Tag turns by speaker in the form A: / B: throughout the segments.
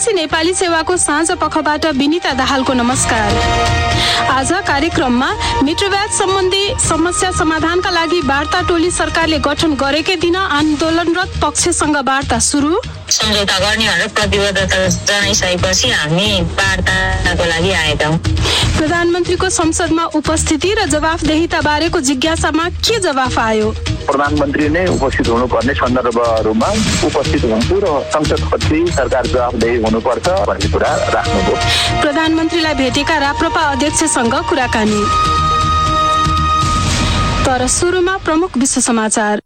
A: BBC Nepali सेवाको साँझ पखबाट विनिता दाहालको नमस्कार। आज कार्यक्रममा मित्रव्याज सम्बन्धी समस्या समाधानका लागि वार्ता टोली सरकारले गठन गरेकै दिन आन्दोलनरत पक्षसँग वार्ता सुरु।
B: सम्झौता गर्ने भनेर प्रतिबद्धता जनाइसकेपछि हामी वार्ताको लागि आएका हौँ।
A: प्रधानमन्त्रीको संसदमा उपस्थिति र जवाफदेहिता बारेको जिज्ञासामा के जवाफ आयो?
C: प्रधानमन्त्री नै उपस्थित हुनुपर्ने सन्दर्भहरूमा उपस्थित हुन्छु र संसदपछि सरकार जवाफदेही हुनुपर्छ भन्ने कुरा राख्नुभयो।
A: प्रधानमन्त्रीलाई भेटेका राप्रपा अध्यक्षसँग कुराकानी। तर सुरुमा प्रमुख विश्व समाचार।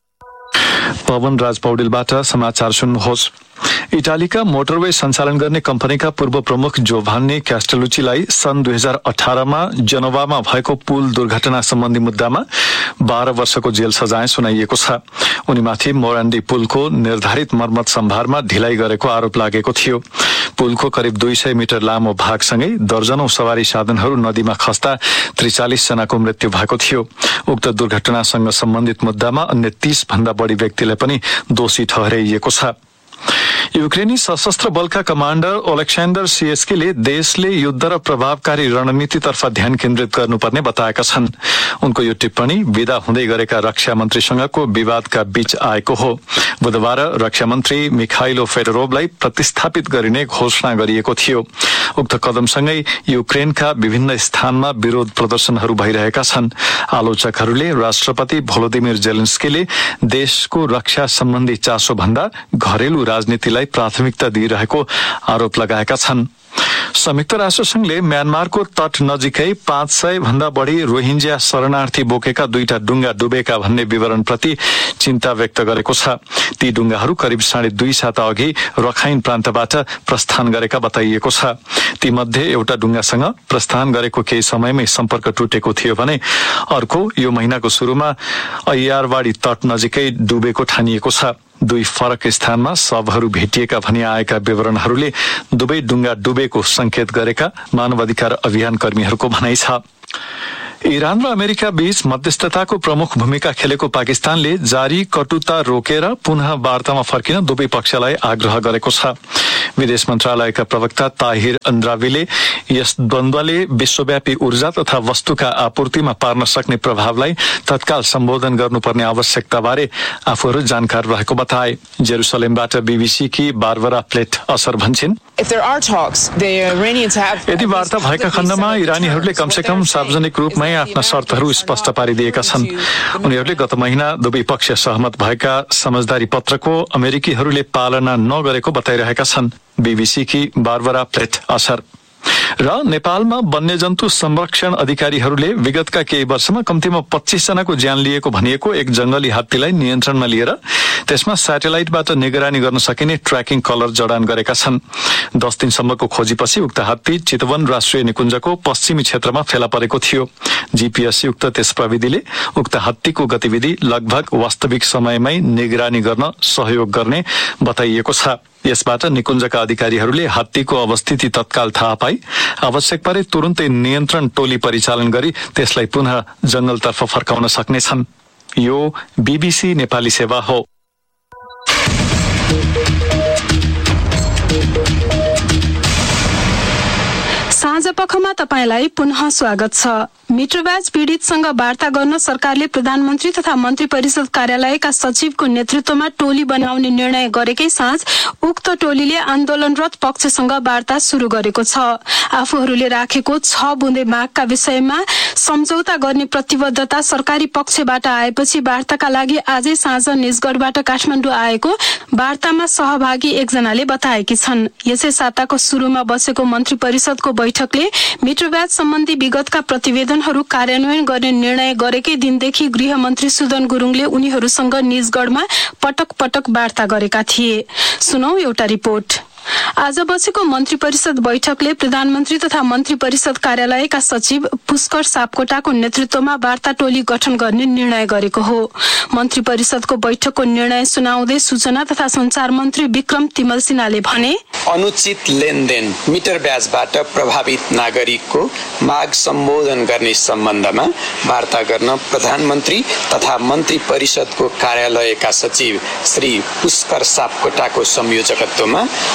D: पवन राज पौडेलबाट समाचार सुन्नुहोस्। इटालीका मोटरवे सञ्चालन गर्ने कम्पनीका पूर्व प्रमुख जोभान्नी क्यास्टेलुचीलाई सन् 2018मा जेनोभामा भएको पुल दुर्घटना सम्बन्धी मुद्दामा 12 वर्षको जेल सजाय सुनाइएको छ। उनीमाथि मोरान्डी पुलको निर्धारित मर्मत सम्भारमा ढिलाइ गरेको आरोप लागेको थियो। पुलको करिब 200 मिटर लामो भागसँगै दर्जनौं सवारी साधनहरू नदीमा खस्दा 43 जनाको मृत्यु भएको थियो। उक्त दुर्घटनासँग सम्बन्धित मुद्दामा अन्य 30 भन्दा बढी व्यक्तिलाई पनि दोषी ठहराइएको छ। युक्रेनी सशस्त्र बलका कमान्डर ओलेक्सान्डर सिएस्कीले देशले युद्ध र प्रभावकारी रणनीतितर्फ ध्यान केन्द्रित गर्नुपर्ने बताएका छन्। उनको यो टिप्पणी विदा हुँदै गरेका रक्षा मन्त्रीसँगको विवादका बीच आएको हो। बुधबार रक्षा मन्त्री मिखाइलो फेडोरोभलाई प्रतिस्थापित गरिने घोषणा गरिएको थियो। उक्त कदमसँगै युक्रेनका विभिन्न स्थानमा विरोध प्रदर्शनहरू भइरहेका छन्। आलोचकहरूले राष्ट्रपति भोलोदिमिर जेलेन्स्कीले देशको रक्षा सम्बन्धी चासो भन्दा घरेलु राजनीतिलाई प्राथमिकता दिइरहेको आरोप लगाएका छन्। संयुक्त राष्ट्रसंघले म्यानमारको तट नजिकै 500 भन्दा बढी रोहिंग्या शरणार्थी बोकेका 2टा डुङ्गा डुबेका भन्ने विवरणप्रति चिन्ता व्यक्त गरेको छ। ती डुङ्गाहरू करिब 2.5 साता अघि रखाइन प्रान्तबाट प्रस्थान गरेका बताइएको छ। तीमध्ये एउटा डुङ्गासँग प्रस्थान गरेको केही समयमै सम्पर्क टुटेको थियो भने अर्को यो महिनाको सुरुमा अय्यारवाडी तट नजिकै डुबेको ठानिएको छ। 2 फरक स्थानमा शवहरू भेटिएका भनी आएका विवरणहरूले दुवै डुङ्गा डुबेको संकेत गरेका मानवाधिकार अभियान कर्मीहरूको भनाइ छ। इरान र अमेरिका बीच मध्यस्थताको प्रमुख भूमिका खेलेको पाकिस्तानले जारी कटुता रोकेर पुनः वार्तामा फर्किन दुवै पक्षलाई आग्रह गरेको छ। विदेश मन्त्रालयका प्रवक्ता ताहिर अन्द्रावीले यस द्वन्द्वले विश्वव्यापी ऊर्जा तथा वस्तुका आपूर्तिमा पार्न सक्ने प्रभावलाई तत्काल सम्बोधन गर्नुपर्ने आवश्यकताबारे आफूहरू जानकार रहेको बताए। जेरुसलेमबाट बीबीसी की बारबरा प्लेट असर भन्छन्, यदि वार्ता भएका खण्डमा इरानीहरूले कमसेकम सार्वजनिक रूपमै आफ्ना शर्तहरू स्पष्ट पारिदिएका छन्। उनीहरूले गत महिना दुवै पक्ष सहमत भएका समझदारी पत्रको अमेरिकीहरूले पालना नगरेको बताइरहेका छन्। बीबीसी की बारबरा प्लेट असर। र नेपालमा वन्यजन्तु संरक्षण अधिकारीहरूले विगतका केही वर्षमा कम्तीमा 25 जनाको ज्यान लिएको भनिएको एक जंगली हात्तीलाई नियन्त्रणमा लिएर त्यसमा स्याटेलाइटबाट निगरानी गर्न सकिने ट्र्याकिङ कलर जडान गरेका छन्। 10 दिनसम्मको खोजीपछि उक्त हात्ती चितवन राष्ट्रिय निकुञ्जको पश्चिमी क्षेत्रमा फेला परेको थियो। जीपीएस युक्त त्यस प्रविधिले उक्त हात्तीको गतिविधि लगभग वास्तविक समयमै निगरानी गर्न सहयोग गर्ने बताइएको छ। यसबाट निकुञ्जका अधिकारीहरूले हात्तीको अवस्थिति तत्काल थाहा पाई आवश्यक परे तुरुन्तै नियन्त्रण टोली परिचालन गरी त्यसलाई पुनः जंगलतर्फ फर्काउन सक्नेछन्। यो बीबीसी नेपाली सेवा हो।
A: साँझ पखमा तपाईलाई पुनः स्वागत छ। मित्रव्याज पीडितसँग वार्ता गर्न सरकारले प्रधानमन्त्री तथा मन्त्री परिषद कार्यालयका सचिवको नेतृत्वमा टोली बनाउने निर्णय गरेकै साँझ उक्त टोलीले आन्दोलनरत पक्षसँग वार्ता सुरु गरेको छ। आफूहरूले राखेको 6 बुँदे मागका विषयमा सम्झौता गर्ने प्रतिबद्धता सरकारी पक्षबाट आएपछि वार्ताका लागि आजै साँझ निजगढबाट काठमाडौँ आएको वार्तामा सहभागी एकजनाले बताएकी छन्। यसै साताको सुरुमा बसेको मन्त्री परिषदको बैठकले मित्रव्याज सम्बन्धी विगतका प्रतिवेदनहरू कार्यान्वयन गर्ने निर्णय गरेकै दिनदेखि गृहमन्त्री सुदन गुरुङले उनीहरूसँग निजगढमा पटक पटक वार्ता गरेका थिए। सुनौ एउटा रिपोर्ट। आज बसेको मन्त्री परिषद बैठकले प्रधानमन्त्री तथा मन्त्री परिषद कार्यालयका सचिव पुष्कर सापकोटाको नेतृत्वमा वार्ता टोली गठन गर्ने निर्णय गरेको हो। मन्त्री परिषदको बैठकको निर्णय सुनाउँदै सूचना तथा सञ्चार मन्त्री विक्रम तिमल सिन्हाले भने,
E: अनुचित लेनदेन मिटर ब्याजबाट प्रभावित नागरिकको माग सम्बोधन गर्ने सम्बन्धमा वार्ता गर्न प्रधानमन्त्री तथा मन्त्री परिषदको कार्यालयका सचिव श्री पुष्कर सापकोटाको संयोजकत्वमा अर्थ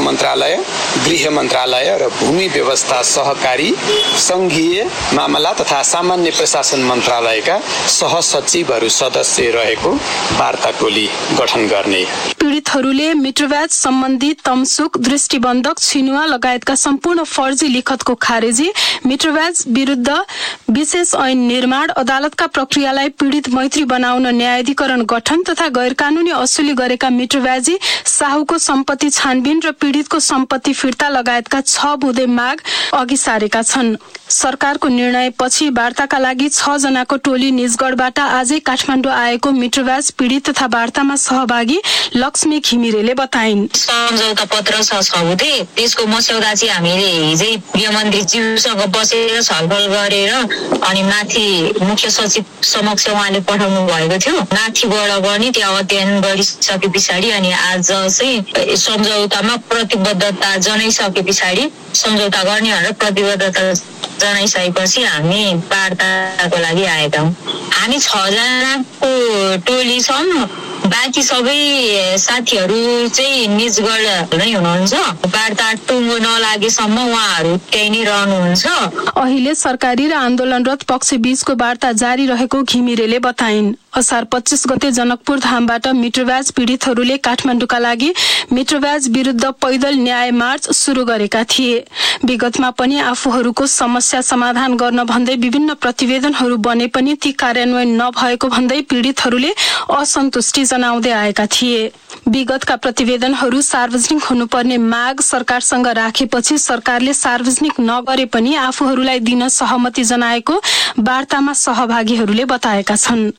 E: मन्त्रालय, गृह मन्त्रालय र भूमि व्यवस्था सहकारी संघीय मामला तथा सामान्य प्रशासन मन्त्रालयका सहसचिवहरू सदस्य रहेको वार्ता टोली गठन गर्ने।
A: पीडितहरूले मित्रव्याज सम्बन्धी तमसुक, दृष्टिबन्धक, छिनुवा लगायतका सम्पूर्ण फर्जी लिखतको खारेजी, मित्रव्याज विरुद्ध विशेष ऐन निर्माण, अदालतका प्रक्रियालाई पीडित मैत्री बनाउन न्यायाधिकरण गठन तथा गैरकानूनी असुली गरेका मित्रव्याजी साहुको सम्पत्ति छानबिन र पीडितको सम्पत्ति फिर्ता लगायतका 6 बुँदे माग अघि सारेका छन्। सरकारको निर्णयपछि वार्ताका लागि 6 जनाको टोली निजगढबाट आजै काठमाडौँ आएको मित्रव्याज पीडित तथा वार्तामा सहभागी लक्ष्मी घिमिरेले बताइन्।
B: सम्झौता पत्र छ 6 बुँदे, त्यसको मस्यौदा चाहिँ हामीले हिजै गृहमन्त्री ज्यूसँग बसेर छलफल गरेर अनि माथि मुख्य सचिव समक्ष उहाँले पठाउनु भएको थियो। माथिबाट पनि त्यो अध्ययन गरिसके पछाडि अनि आज चाहिँ सम्झौतामा प्रतिबद्धता जनाइसके पछाडि सम्झौता गर्ने भनेर प्रतिबद्धता जनाइसकेपछि हामी वार्ताको लागि आएका हौँ। हामी 6 जनाको टोली छौँ। बाँकी सबै साथीहरू चाहिँ निजगढ नै हुनुहुन्छ। वार्ता टुङ्गो नलागेसम्म उहाँहरू त्यही नै रहनुहुन्छ।
A: अहिले सरकारी र आन्दोलनरत पक्ष बीचको वार्ता जारी रहेको घिमिरेले बताइन्। असार 25 गते जनकपुर धामबाट मित्रव्याज पीडितहरूले काठमाडौँका लागि मित्रव्याज विरुद्ध पैदल न्याय मार्च सुरु गरेका थिए। विगतमा पनि आफूहरूको समस्या समाधान गर्न भन्दै विभिन्न प्रतिवेदनहरू बने पनि ती कार्यान्वयन नभएको भन्दै पीडितहरूले असन्तुष्टि जनाउँदै आएका थिए। विगतका प्रतिवेदनहरू सार्वजनिक हुनुपर्ने माग सरकारसँग राखेपछि सरकारले सार्वजनिक नगरे पनि आफूहरूलाई दिन सहमति जनाएको वार्तामा सहभागीहरूले बताएका छन्।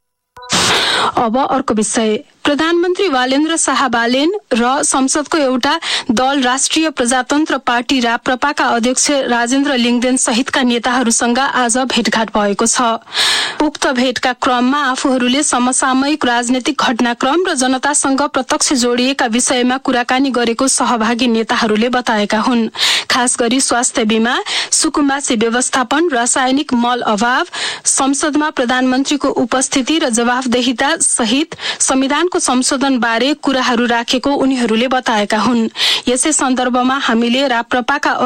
A: अब अर्को विषय। प्रधानमन्त्री वालेन्द्र शाह बालेन र संसदको एउटा दल राष्ट्रिय प्रजातन्त्र पार्टी राप्रपाका अध्यक्ष राजेन्द्र लिङदेन सहितका नेताहरूसँग आज भेटघाट भएको छ। उक्त भेटका क्रममा आफूहरूले समसामयिक राजनैतिक घटनाक्रम र जनतासँग प्रत्यक्ष जोडिएका विषयमा कुराकानी गरेको सहभागी नेताहरूले बताएका हुन्। खास गरी स्वास्थ्य बीमा, सुकुम्बासी व्यवस्थापन, रासायनिक मल अभाव, संसदमा प्रधानमन्त्रीको उपस्थिति र जवाफदेहिता सहित संविधानको संशोधन बारे कुराहरू राखेको उनीहरूले बताएका हुन्। यसै सन्दर्भमा हामीले राप्रपाका